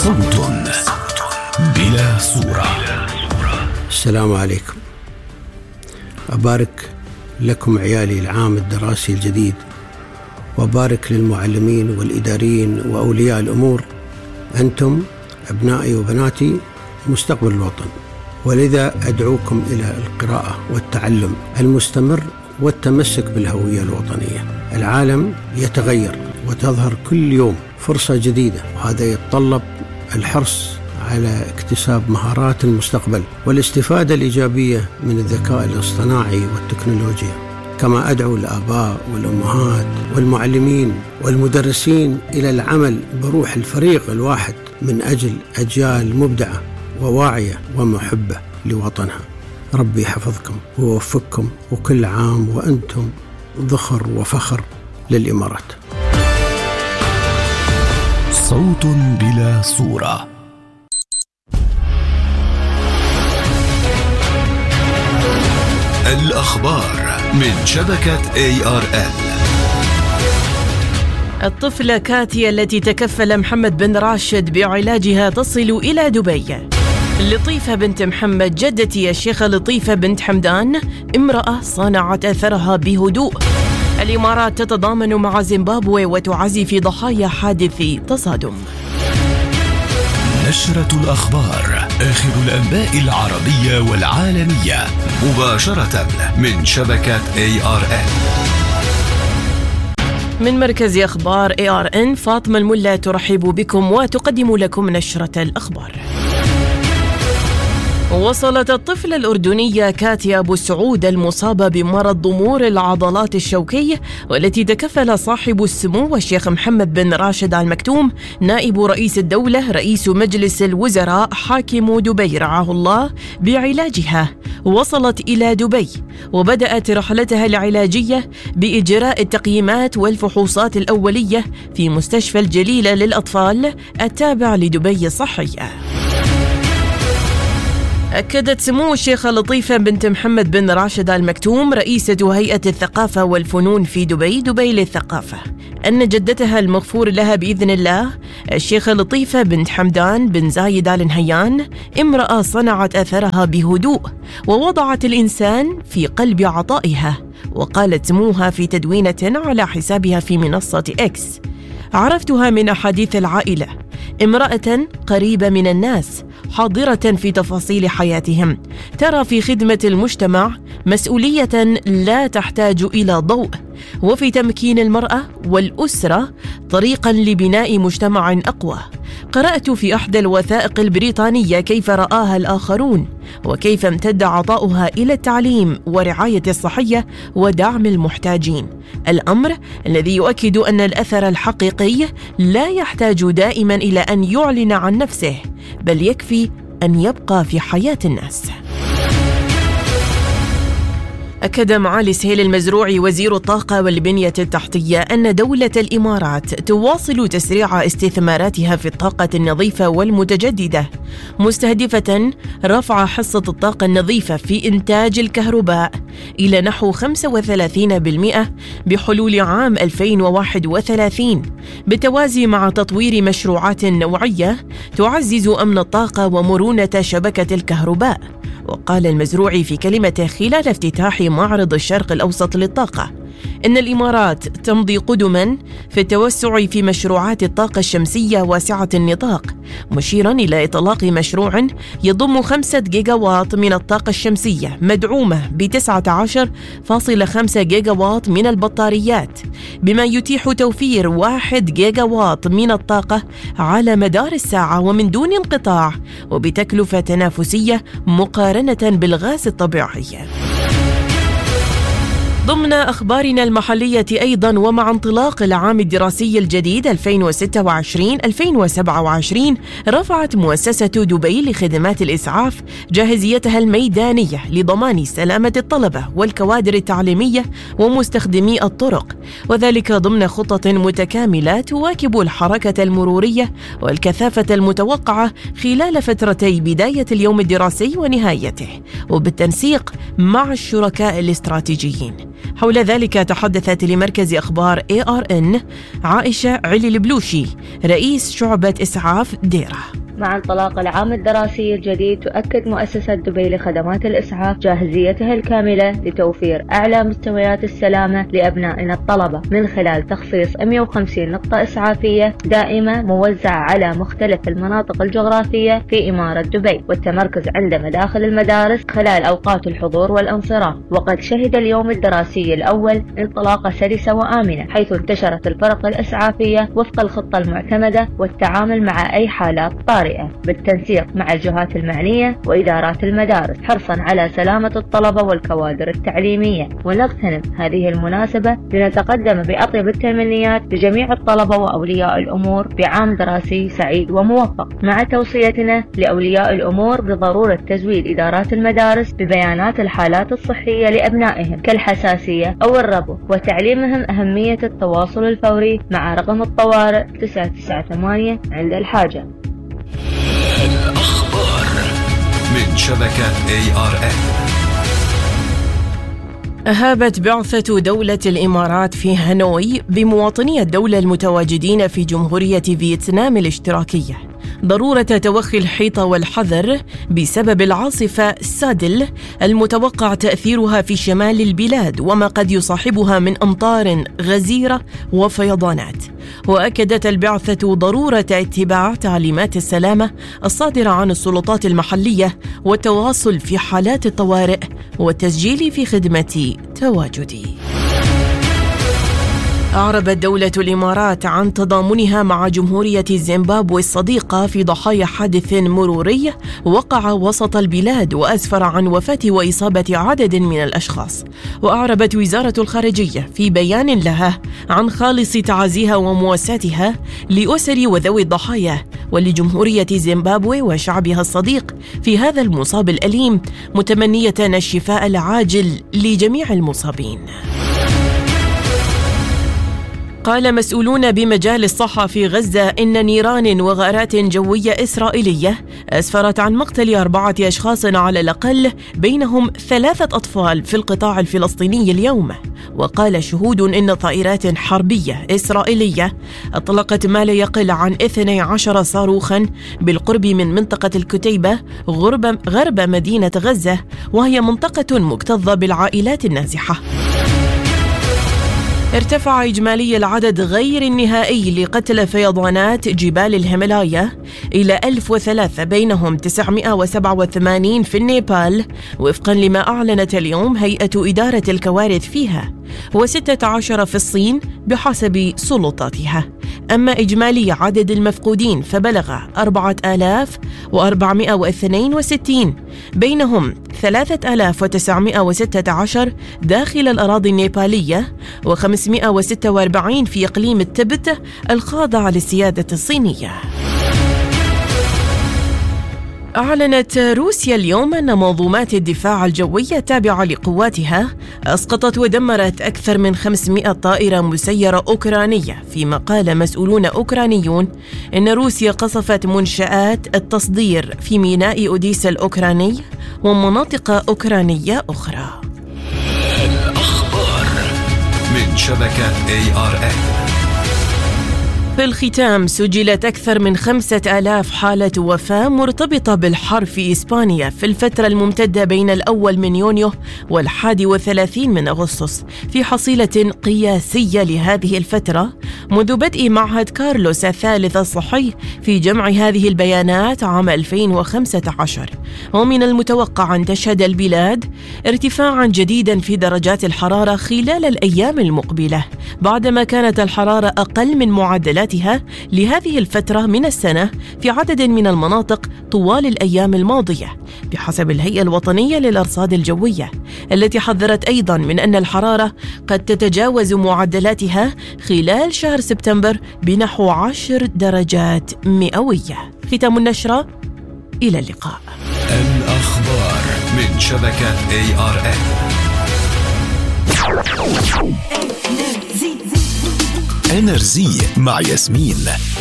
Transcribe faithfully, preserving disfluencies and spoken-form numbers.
صوت بلا صورة. السلام عليكم. أبارك لكم عيالي العام الدراسي الجديد، وأبارك للمعلمين والإداريين وأولياء الأمور. أنتم أبنائي وبناتي مستقبل الوطن، ولذا أدعوكم إلى القراءة والتعلم المستمر والتمسك بالهوية الوطنية. العالم يتغير وتظهر كل يوم فرصة جديدة، وهذا يتطلب الحرص على اكتساب مهارات المستقبل والاستفادة الإيجابية من الذكاء الاصطناعي والتكنولوجيا. كما أدعو الآباء والأمهات والمعلمين والمدرسين إلى العمل بروح الفريق الواحد من أجل أجيال مبدعة وواعية ومحبة لوطنها. ربي يحفظكم ووفقكم، وكل عام وأنتم ذخر وفخر للإمارات. صوت بلا صورة. الأخبار من شبكة إيه آر إل. الطفلة كاتيا التي تكفل محمد بن راشد بعلاجها تصل إلى دبي. لطيفة بنت محمد جدتي الشيخة لطيفة بنت حمدان امرأة صنعت أثرها بهدوء. الإمارات تتضامن مع زيمبابوي وتعزي في ضحايا حادث تصادم. نشرة الأخبار، آخر الأنباء العربية والعالمية، مباشرة من شبكة إيه آر إن. من مركز أخبار إيه آر إن، فاطمة الملا ترحب بكم وتقدم لكم نشرة الأخبار. وصلت الطفلة الأردنية كاتيا أبو سعود المصابة بمرض ضمور العضلات الشوكي، والتي تكفل صاحب السمو الشيخ محمد بن راشد آل مكتوم نائب رئيس الدولة رئيس مجلس الوزراء حاكم دبي رعاه الله بعلاجها. وصلت إلى دبي وبدأت رحلتها العلاجية بإجراء التقييمات والفحوصات الأولية في مستشفى الجليلة للأطفال التابع لدبي الصحية. أكدت سمو الشيخة لطيفة بنت محمد بن راشد آل مكتوم رئيسة هيئة الثقافة والفنون في دبي دبي للثقافة أن جدتها المغفور لها بإذن الله الشيخة لطيفة بنت حمدان بن زايد آل نهيان امرأة صنعت أثرها بهدوء ووضعت الإنسان في قلب عطائها. وقالت سموها في تدوينة على حسابها في منصة إكس: عرفتها من أحاديث العائلة، امرأة قريبة من الناس، حاضرة في تفاصيل حياتهم، ترى في خدمة المجتمع مسؤولية لا تحتاج إلى ضوء، وفي تمكين المرأة والأسرة طريقا لبناء مجتمع أقوى. قرأت في أحدى الوثائق البريطانية كيف رآها الآخرون، وكيف امتد عطاؤها إلى التعليم ورعاية الصحية ودعم المحتاجين، الأمر الذي يؤكد أن الأثر الحقيقي لا يحتاج دائما إلى أن يعلن عن نفسه، بل يكفي أن يبقى في حياة الناس. أكد معالي سهيل المزروعي وزير الطاقة والبنية التحتية أن دولة الإمارات تواصل تسريع استثماراتها في الطاقة النظيفة والمتجددة، مستهدفة رفع حصة الطاقة النظيفة في إنتاج الكهرباء إلى نحو خمسة وثلاثين بالمئة بحلول عام ألفين وواحد وثلاثين، بالتوازي مع تطوير مشروعات نوعية تعزز أمن الطاقة ومرونة شبكة الكهرباء. وقال المزروعي في كلمته خلال افتتاح معرض الشرق الأوسط للطاقة إن الإمارات تمضي قدما في التوسع في مشروعات الطاقة الشمسية واسعة النطاق، مشيرا إلى إطلاق مشروع يضم خمسة جيجاوات من الطاقة الشمسية مدعومة ب تسعة عشر فاصلة خمسة جيجاوات من البطاريات، بما يتيح توفير واحد جيجاوات من الطاقة على مدار الساعة ومن دون انقطاع، وبتكلفة تنافسية مقارنة بالغاز الطبيعي. ضمن أخبارنا المحلية أيضا، ومع انطلاق العام الدراسي الجديد ألفين وستة وعشرين ألفين وسبعة وعشرين، رفعت مؤسسة دبي لخدمات الإسعاف جاهزيتها الميدانية لضمان سلامة الطلبة والكوادر التعليمية ومستخدمي الطرق، وذلك ضمن خطة متكاملة تواكب الحركة المرورية والكثافة المتوقعة خلال فترتي بداية اليوم الدراسي ونهايته، وبالتنسيق مع الشركاء الاستراتيجيين. حول ذلك تحدثت لمركز أخبار إيه آر إن عائشة علي البلوشي رئيس شعبة إسعاف ديرة. مع انطلاق العام الدراسي الجديد تؤكد مؤسسة دبي لخدمات الإسعاف جاهزيتها الكاملة لتوفير أعلى مستويات السلامة لأبنائنا الطلبة من خلال تخصيص مئة وخمسين نقطة إسعافية دائمة موزعة على مختلف المناطق الجغرافية في إمارة دبي، والتمركز عند مداخل المدارس خلال أوقات الحضور والانصراف. وقد شهد اليوم الدراسي الأول انطلاقة سلسة وآمنة، حيث انتشرت الفرق الإسعافية وفق الخطة المعتمدة والتعامل مع أي حالات طارئة بالتنسيق مع الجهات المعنية وإدارات المدارس، حرصا على سلامة الطلبة والكوادر التعليمية. ونغتنم هذه المناسبة لنتقدم بأطيب التمنيات لجميع الطلبة وأولياء الأمور بعام دراسي سعيد وموفق، مع توصيتنا لأولياء الأمور بضرورة تزويد إدارات المدارس ببيانات الحالات الصحية لأبنائهم كالحساسية أو الربو، وتعليمهم أهمية التواصل الفوري مع رقم الطوارئ تسعة تسعة ثمانية عند الحاجة. الأخبار من شبكة إيه آر إن. أهابت بعثة دولة الإمارات في هانوي بمواطني الدولة المتواجدين في جمهورية فيتنام الاشتراكية ضرورة توخي الحيطة والحذر بسبب العاصفة سادل المتوقع تأثيرها في شمال البلاد وما قد يصاحبها من أمطار غزيرة وفيضانات. وأكدت البعثة ضرورة اتباع تعليمات السلامة الصادرة عن السلطات المحلية والتواصل في حالات الطوارئ والتسجيل في خدمة تواجدي. أعربت دولة الإمارات عن تضامنها مع جمهورية زيمبابوي الصديقة في ضحايا حادث مروري وقع وسط البلاد وأسفر عن وفاة وإصابة عدد من الأشخاص. وأعربت وزارة الخارجية في بيان لها عن خالص تعازيها ومواساتها لأسر وذوي الضحايا ولجمهورية زيمبابوي وشعبها الصديق في هذا المصاب الأليم، متمنية الشفاء العاجل لجميع المصابين. قال مسؤولون بمجال الصحة في غزة إن نيران وغارات جوية إسرائيلية أسفرت عن مقتل أربعة أشخاص على الأقل بينهم ثلاثة أطفال في القطاع الفلسطيني اليوم. وقال شهود إن طائرات حربية إسرائيلية أطلقت ما لا يقل عن اثني عشر صاروخاً بالقرب من منطقة الكتيبة غرب, غرب مدينة غزة، وهي منطقة مكتظة بالعائلات النازحة. ارتفع إجمالي العدد غير النهائي لقتلى فيضانات جبال الهيمالايا إلى ألف وثلاثة، بينهم تسعمئة وسبعة وثمانين في النيبال وفقا لما أعلنت اليوم هيئة إدارة الكوارث فيها، وستة عشر في الصين بحسب سلطاتها. أما إجمالي عدد المفقودين فبلغ أربعة آلاف وأربعمئة واثنين وستين، بينهم ثلاثة آلاف وتسعمئة وستة عشر داخل الأراضي النيبالية وخمسمئة وستة وأربعين في إقليم التبت الخاضع للسيادة الصينية. أعلنت روسيا اليوم أن منظومات الدفاع الجوي التابعة لقواتها أسقطت ودمرت أكثر من خمسمئة طائرة مسيرة أوكرانية، فيما قال مسؤولون أوكرانيون إن روسيا قصفت منشآت التصدير في ميناء أوديسا الأوكراني ومناطق أوكرانية أخرى. الأخبار من شبكة إيه آر إن. في الختام، سجلت أكثر من خمسة آلاف حالة وفاة مرتبطة بالحر في إسبانيا في الفترة الممتدة بين الأول من يونيو والحادي والثلاثين من أغسطس، في حصيلة قياسية لهذه الفترة منذ بدء معهد كارلوس الثالث الصحي في جمع هذه البيانات عام ألفين وخمسة عشر. ومن المتوقع أن تشهد البلاد ارتفاعا جديدا في درجات الحرارة خلال الأيام المقبلة، بعدما كانت الحرارة أقل من معدلات لهذه الفترة من السنة في عدد من المناطق طوال الأيام الماضية، بحسب الهيئة الوطنية للأرصاد الجوية، التي حذرت أيضا من أن الحرارة قد تتجاوز معدلاتها خلال شهر سبتمبر بنحو عشر درجات مئوية. ختام النشرة، إلى اللقاء. الأخبار من شبكة إيه آر إن. إنرزي مع ياسمين.